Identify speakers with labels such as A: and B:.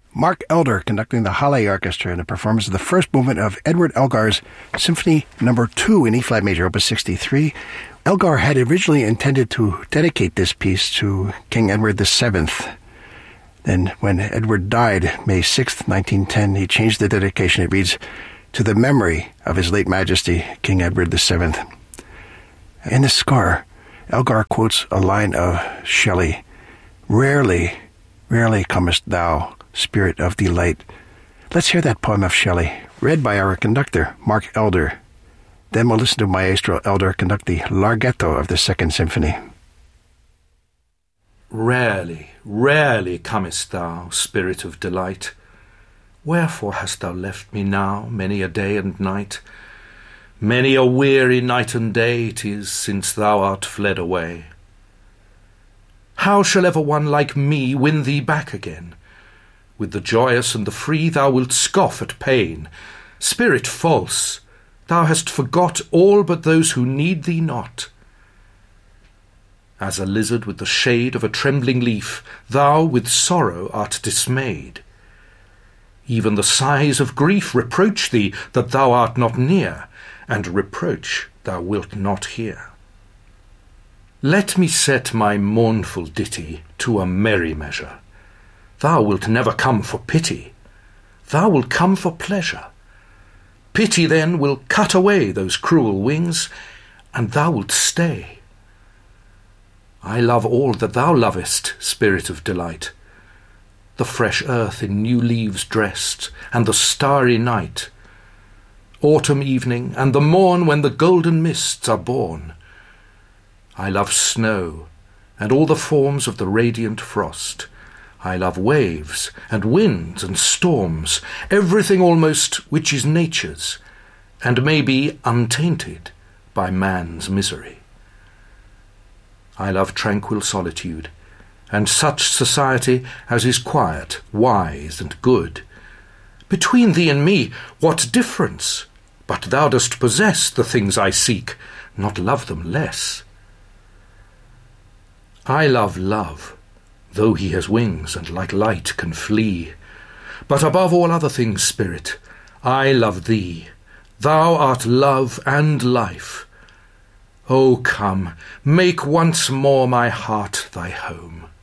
A: Mark Elder conducting the Halle Orchestra in a performance of the first movement of Edward Elgar's Symphony No. 2 in E-flat major, Opus 63. Elgar had originally intended to dedicate this piece to King Edward VII. Then, when Edward died, May 6, 1910, he changed the dedication. It reads, "To the memory of His late Majesty, King Edward VII." In the score, Elgar quotes a line of Shelley, "Rarely, rarely comest thou, Spirit of Delight." Let's hear that poem of Shelley, read by our conductor, Mark Elder. Then we'll listen to Maestro Elder conduct the Larghetto of the Second Symphony.
B: Rarely, rarely comest thou, Spirit of Delight. Wherefore hast thou left me now many a day and night? Many a weary night and day it is since thou art fled away. How shall ever one like me win thee back again? With the joyous and the free thou wilt scoff at pain. Spirit false, thou hast forgot all but those who need thee not. As a lizard with the shade of a trembling leaf, thou with sorrow art dismayed. Even the sighs of grief reproach thee that thou art not near, and reproach thou wilt not hear. Let me set my mournful ditty to a merry measure. Thou wilt never come for pity, thou wilt come for pleasure. Pity then will cut away those cruel wings, and thou wilt stay. I love all that thou lovest, Spirit of Delight, the fresh earth in new leaves dressed, and the starry night, autumn evening, and the morn when the golden mists are born. I love snow, and all the forms of the radiant frost. I love waves, and winds, and storms, everything almost which is nature's, and may be untainted by man's misery. I love tranquil solitude, and such society as is quiet, wise, and good. Between thee and me, what difference? But thou dost possess the things I seek, not love them less. I love love, though he has wings and like light can flee. But above all other things, Spirit, I love thee. Thou art love and life. O come, make once more my heart thy home.